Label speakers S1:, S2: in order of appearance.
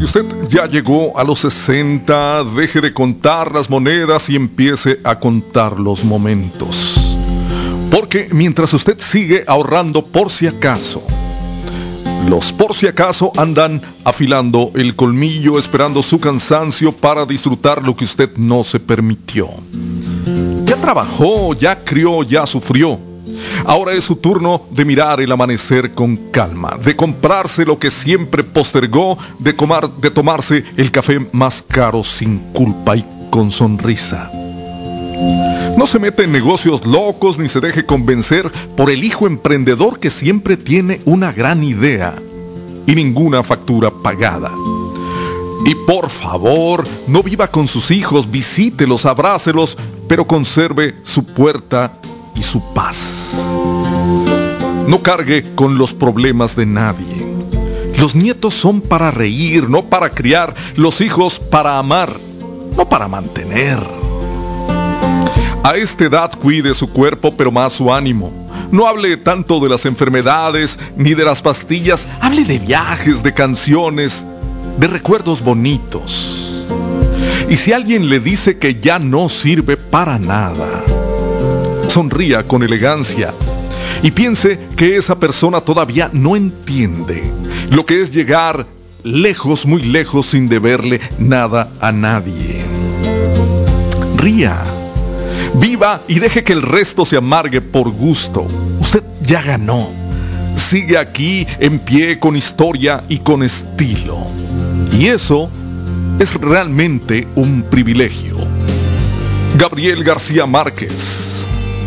S1: Si usted ya llegó a los 60, deje de contar las monedas y empiece a contar los momentos. Porque mientras usted sigue ahorrando por si acaso, los por si acaso andan afilando el colmillo esperando su cansancio para disfrutar lo que usted no se permitió. Ya trabajó, ya crió, ya sufrió. Ahora es su turno de mirar el amanecer con calma, de comprarse lo que siempre postergó, de tomarse el café más caro sin culpa y con sonrisa. No se mete en negocios locos ni se deje convencer por el hijo emprendedor que siempre tiene una gran idea y ninguna factura pagada. Y por favor, no viva con sus hijos, visítelos, abrácelos, pero conserve su puerta y su paz. No cargue con los problemas de nadie. Los nietos son para reír, no para criar. Los hijos para amar, no para mantener. A esta edad cuide su cuerpo, pero más su ánimo. No hable tanto de las enfermedades ni de las pastillas. Hable de viajes, de canciones, de recuerdos bonitos. Y si alguien le dice que ya no sirve para nada, sonría con elegancia y piense que esa persona todavía no entiende lo que es llegar lejos, muy lejos, sin deberle nada a nadie. Ría, viva y deje que el resto se amargue por gusto. Usted ya ganó. Sigue aquí en pie, con historia y con estilo. Y eso es realmente un privilegio. Gabriel García Márquez.